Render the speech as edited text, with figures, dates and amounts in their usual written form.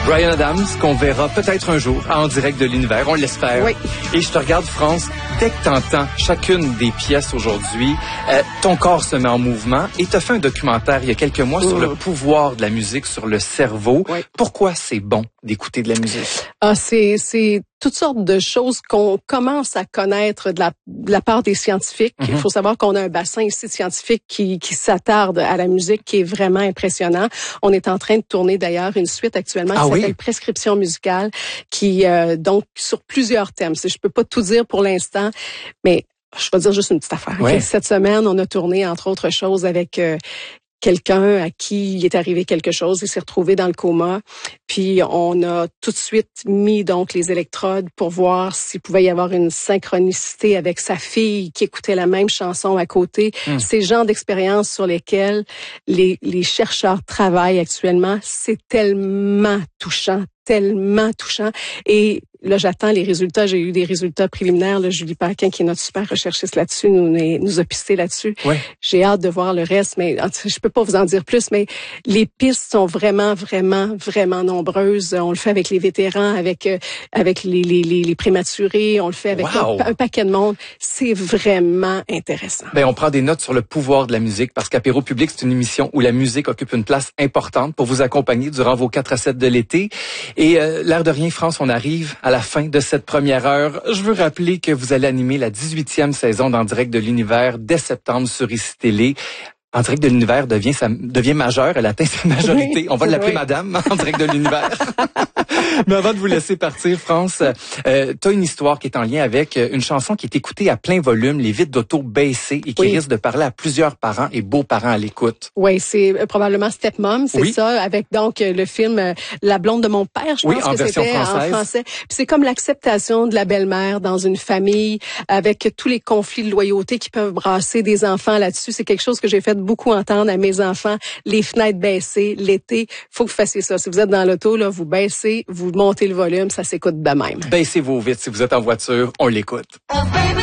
Bryan Adams, qu'on verra peut-être un jour En direct de l'univers, on l'espère. Oui. Et je te regarde, France, dès que t'entends chacune des pièces aujourd'hui, ton corps se met en mouvement. Et t'as fait un documentaire il y a quelques mois sur le pouvoir de la musique sur le cerveau. Oui. Pourquoi c'est bon d'écouter de la musique? C'est toutes sortes de choses qu'on commence à connaître de la part des scientifiques. Il faut savoir qu'on a un bassin ici de scientifiques qui s'attarde à la musique, qui est vraiment impressionnant. On est en train de tourner d'ailleurs une suite actuellement qui s'appelle Prescription musicale, qui donc sur plusieurs thèmes. Je peux pas tout dire pour l'instant, mais je vais dire juste une petite affaire. Ouais. Cette semaine, on a tourné entre autres choses avec quelqu'un à qui il est arrivé quelque chose, il s'est retrouvé dans le coma, puis on a tout de suite mis donc les électrodes pour voir s'il pouvait y avoir une synchronicité avec sa fille qui écoutait la même chanson à côté. Ces genres d'expériences sur lesquelles les chercheurs travaillent actuellement, c'est tellement touchant. Et là, j'attends les résultats. J'ai eu des résultats préliminaires. Là, Julie Paquin, qui est notre super recherchiste là-dessus, nous a pisté là-dessus. Ouais. J'ai hâte de voir le reste, mais je peux pas vous en dire plus, mais les pistes sont vraiment nombreuses. On le fait avec les vétérans, avec les prématurés. On le fait avec un paquet de monde. C'est vraiment intéressant. Ben, on prend des notes sur le pouvoir de la musique parce qu'Apéro Public, c'est une émission où la musique occupe une place importante pour vous accompagner durant vos 4 à 7 de l'été. Et l'air de rien, France, on arrive à la fin de cette première heure. Je veux rappeler que vous allez animer la 18e saison d'En direct de l'univers dès septembre sur ICI Télé. En direct de l'univers devient majeur, elle atteint sa majorité. Oui, on va l'appeler Madame En direct de l'univers. Mais avant de vous laisser partir, France, t'as une histoire qui est en lien avec une chanson qui est écoutée à plein volume, les vitres d'auto baissées et qui risque de parler à plusieurs parents et beaux-parents à l'écoute. Oui, c'est probablement Stepmom, c'est ça, avec donc le film La blonde de mon père, je pense que c'était en français. Puis c'est comme l'acceptation de la belle-mère dans une famille avec tous les conflits de loyauté qui peuvent brasser des enfants là-dessus. C'est quelque chose que j'ai fait beaucoup entendre à mes enfants, les fenêtres baissées, l'été, faut que vous fassiez ça. Si vous êtes dans l'auto, là, vous baissez, vous montez le volume, ça s'écoute de même. Baissez vos vitres si vous êtes en voiture, on l'écoute. Oh, baby.